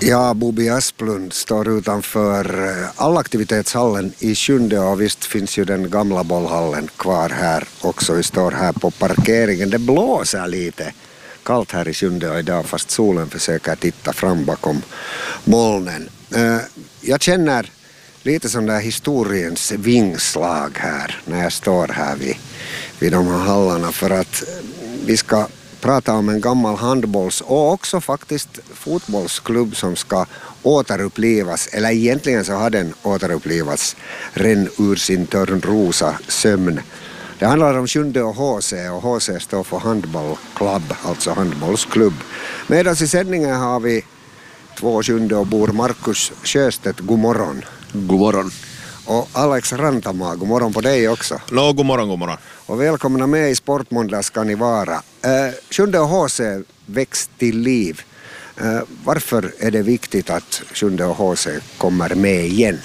Ja, Bobby Asplund står utanför allaktivitetshallen i Sjunde och visst finns ju den gamla bollhallen kvar här också. Vi står här på parkeringen. Det blåser lite kallt här i Sjunde idag fast solen försöker titta fram bakom molnen. Jag känner lite sån där historiens vingslag här när jag står här vid de här hallarna för att vi ska prata om en gammal handbolls- och också faktiskt fotbollsklubb som ska återupplivas, eller egentligen så har den återupplivats redan ur sin törnrosa sömn. Det handlar om Sjunde och HC och HC står för handbollklubb, alltså handbollsklubb. Med oss i sändningen har vi två Sjunde och bor Markus Sjöstedt, god morgon. God morgon. Och Alex Rantama, god morgon på dig också. God morgon. Och välkomna med i Sportmåndag ska ni vara. Sjunde och HC växt till liv. Varför är det viktigt att Sjunde och HC kommer med igen?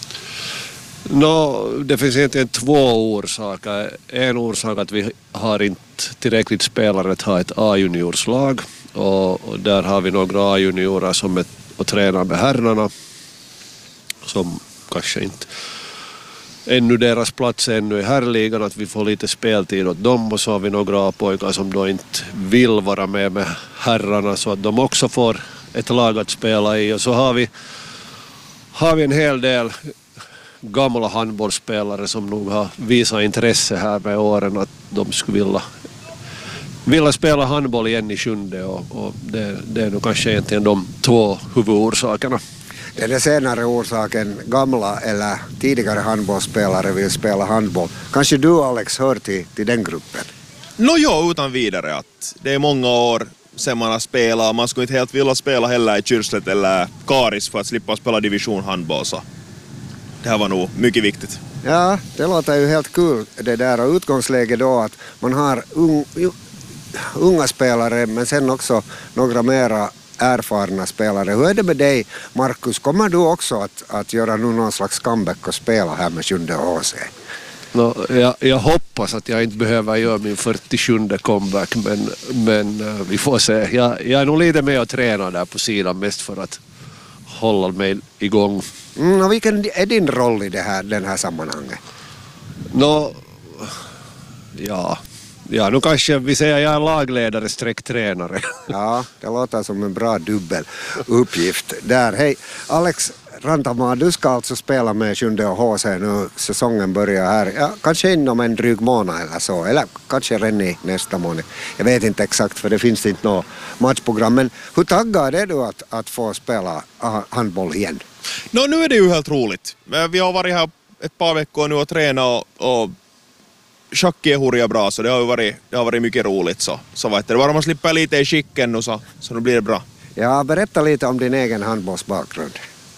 Det finns egentligen två orsaker. En orsak att vi har inte tillräckligt spelare att ha ett A-juniorslag. Och där har vi några A-juniorer som och tränar med herrarna. Som kanske inte ännu deras plats ännu i herrligan, att vi får lite speltid åt dem, och så har vi några pojkar som då inte vill vara med herrarna så att de också får ett lag att spela i, och så har vi en hel del gamla handbollsspelare som nog har visat intresse här med åren att de skulle vilja spela handboll igen i Sjunde, och det är nog kanske egentligen de två huvudorsakerna. Det är den senare orsaken, gamla eller tidigare handbollsspelare vill spela handboll. Kanske du, Alex, hör till den gruppen? Utan vidare att det är många år sedan man har spelat. Man skulle inte helt vilja spela heller i Kyrslet eller Karis för att slippa spela division handboll. Så det här var nog mycket viktigt. Ja, det låter ju helt kul det där. Och utgångsläget då att man har unga spelare men sen också några mera erfarna spelare. Hur är det med dig, Markus? Kommer du också att göra någon slags comeback och spela här med Sjunde och HC? Jag hoppas att jag inte behöver göra min 47:e comeback, men vi får se. Jag är nog lite med och tränar där på sidan mest för att hålla mig igång. Och vilken är din roll i den här sammanhanget? Ja, nu kanske vi säger jag är lagledare /tränare. Ja, det låter som en bra dubbeluppgift där. Hej, Alex Rantama, du ska alltså spela med Sjunde och HC nu. Säsongen börjar här, ja, kanske inom en dryg månad eller så, eller kanske redan i nästa månad. Jag vet inte exakt för det finns inte något matchprogram, men hur taggad är du att få spela handboll igen? Nu är det ju helt roligt. Vi har varit här ett par veckor nu och tränat och schack är hurja bra, så det har varit mycket roligt. Så vet du, bara man slipper lite i skicken nu så nu blir det bra. Ja, berätta lite om din egen handbollsbakgrund.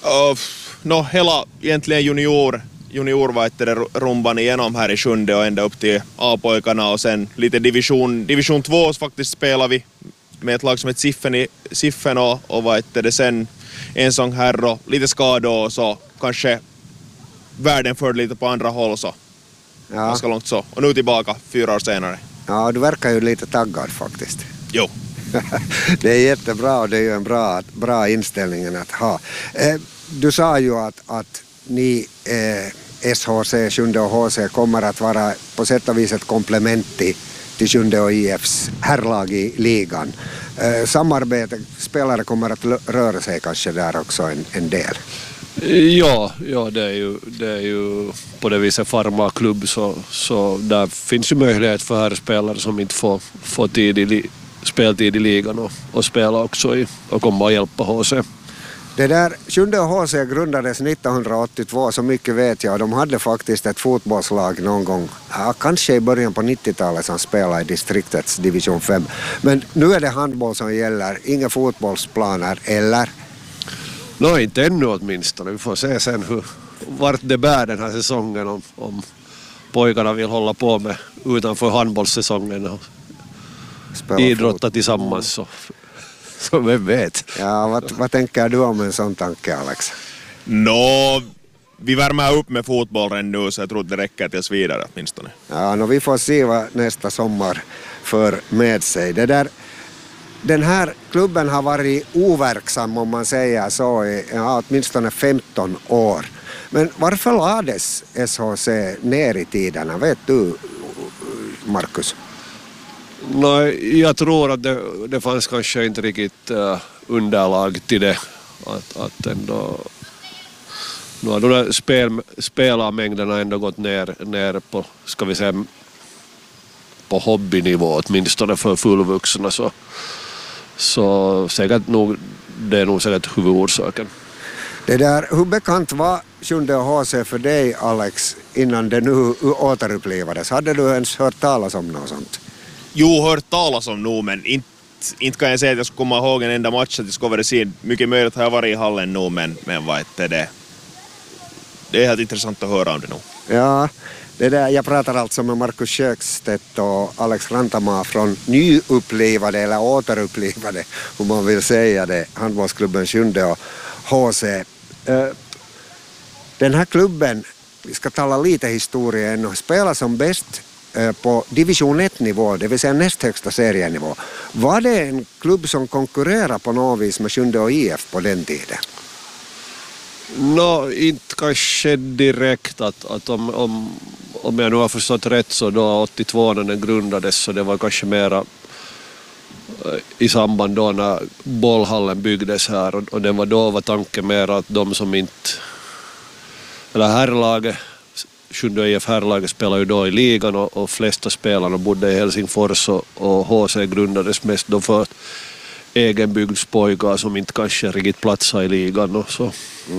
Hela egentligen junior vet du, rumban igenom här i Sjunde och ända upp till A-pojkarna, och sen lite division 2 faktiskt spelar vi med ett lag som heter Siffen och vet du, sen en sång här och lite skador, och så kanske världen förde lite på andra håll så. Ja. Ganska långt så. Och nu tillbaka 4 år senare. Ja, du verkar ju lite taggad faktiskt. Jo. Det är jättebra och det är ju en bra inställning att ha. Du sa ju att ni SHC, Sjunde och HC kommer att vara på sätt och vis ett komplement till Sjunde och IFs herrlag i ligan. Samarbete, spelare kommer att röra sig kanske där också en del. Ja, det är ju på det viset farmaklubb, så där finns ju möjlighet för herrspelare som inte får speltid i ligan och spela också och komma och hjälpa HC. Det där Sjunde och HC grundades 1982, så mycket vet jag. De hade faktiskt ett fotbollslag någon gång, kanske i början på 90-talet, som spelade i distriktets division 5. Men nu är det handboll som gäller, inga fotbollsplaner eller? Inte ännu åtminstone. Vi får se sen vart det bär den här säsongen om pojkarna vill hålla på med utanför handbollssäsongen och idrotta tillsammans. Så vem vet. Ja, vad tänker du om en sån tanke, Alex? Vi värmer upp med fotbollen nu, så jag tror att det räcker tills vidare åtminstone. Ja, vi får se vad nästa sommar för med sig. Det där Den här klubben har varit overksam om man säger så i åtminstone 15 år. Men varför lades SHC ner i tiderna? Vet du, Markus? Jag tror att det fanns kanske inte riktigt underlag till det. Att ändå... Nu har de spelarmängderna ändå gått ner på, ska vi säga, på hobbynivå, åtminstone för fullvuxna. Så säkert nog, det är nog säkert huvudorsaken. Det där, hur bekant var Sjunde HC för dig, Alex, innan det nu återupplivades? Hade du ens hört talas om något sånt? Jo, hört talas om nu, men inte kan jag säga att jag skulle komma ihåg en enda match att jag skulle vara se. Mycket möjligt har jag varit i hallen nu, men vad heter det? Det är helt intressant att höra om det nu. Ja, det där, jag pratar alltså med Markus Sjökstedt och Alex Rantama från nyupplivade eller återupplivade, om man vill säga det, handbollsklubben Sjunde och HC. Den här klubben, vi ska tala lite historia ännu, spelar som bäst på division 1-nivå, det vill säga näst högsta serienivå. Var det en klubb som konkurrerar på något vis med Sjunde och IF på den tiden? Inte kanske direkt att om jag nu har förstått rätt så då 82 när den grundades så det var kanske mera i samband då när bollhallen byggdes här och det var tanken mera att de som inte eller herrlaget Sjunde IF herrlaget spelar ju då i ligan och flesta spelarna bodde i Helsingfors och HC grundades mest då för egenbygdspojkar som inte kanske riktigt platsar i ligan och så.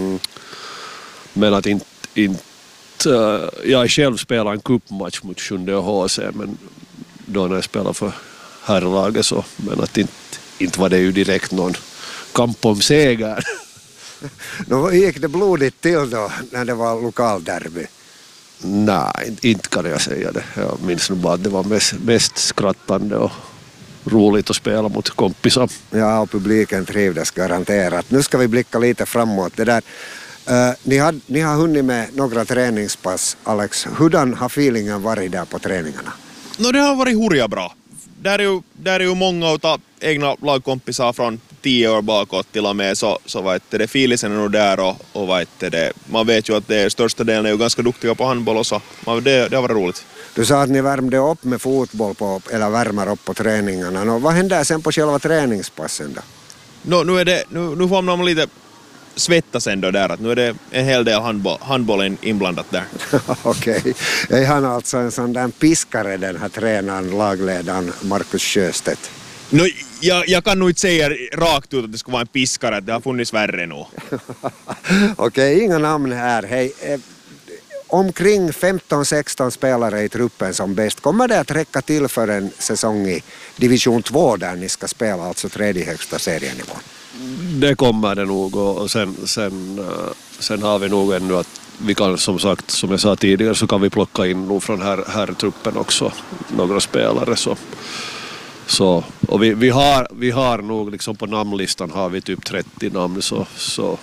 Men att inte jag själv spelar en cupmatch mot Sjunde och HC men då när jag spelar för herrlaget så men att inte var det ju direkt någon kamp om seger. Då gick det blodigt till då när det var lokalderby? Nej, inte kan jag säga det. Jag minns nog bara att det var mest skrattande och roligt att spela mot kompisar. Ja, och publiken trivdes garanterat. Nu ska vi blicka lite framåt. Det där, ni har hunnit med några träningspass, Alex. Hurdan har feelingen varit där på träningarna? Det har varit hurja bra. Där är ju många av egna lagkompisar från 10 år bakåt till och med så vad heter det, filisen är nog där och vad heter det, man vet ju att det största delen är ju ganska duktiga på handboll och så. Det har varit roligt. Du sa att ni värmde upp med fotboll eller värmer upp på träningarna. Vad händer sen på själva träningspassen då? Nu får man lite svettas ändå där, att nu är det en hel del handbollen inblandat där. Okej. Är han alltså en sån där piskare, den här tränaren, lagledaren Markus Sjöstedt? Jag kan nog inte säga rakt ut att det ska vara en piskare, att det har funnits värre nu. Okej, inga namn här. Hej, omkring 15-16 spelare i truppen som bäst. Kommer det att räcka till för en säsong i division 2 där ni ska spela, alltså tredje högsta serienivån? Det kommer det nog och sen har vi nog ännu att vi kan som sagt, som jag sa tidigare, så kan vi plocka in nog från här truppen också några spelare så och vi har nog liksom på namnlistan har vi typ 30 namn så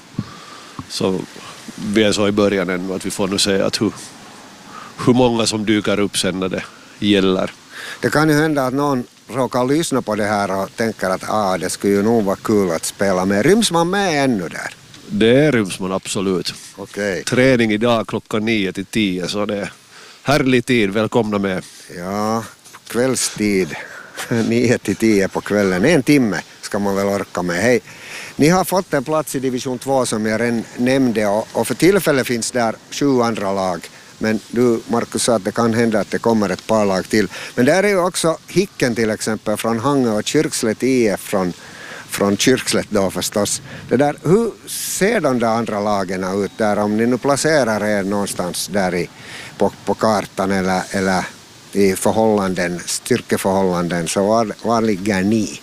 vi är så i början ännu att vi får nu säga att hur många som dyker upp sen när det gäller. Det kan ju hända att någon råkar lyssna på det här och tänker att det skulle ju nog vara kul att spela med. Ryms man med ännu där? Det ryms man absolut. Okej. Träning idag klockan 9 till 10 så det är härlig tid, välkomna med. Ja, kvällstid 9 till 10 på kvällen, 1 timme ska man väl orka med. Hej, ni har fått en plats i division 2 som jag redan nämnde och för tillfället finns där 7 andra lag. Men du, Markus, sa att det kan hända att det kommer ett par lag till. Men där är ju också Hicken till exempel från Hangö och Kyrkslätt IF från Kyrkslätt då förstås. Det där, hur ser de där andra lagen ut där om ni nu placerar er någonstans där på kartan eller i styrkeförhållanden, så var ligger ni?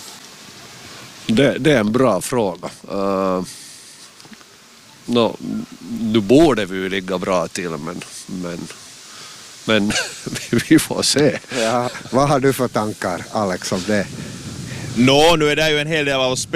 Det är en bra fråga. Nu borde vi ju ligga bra till men vi får se. Ja, vad har du för tankar, Alex, om det? Nu är det ju en hel del av oss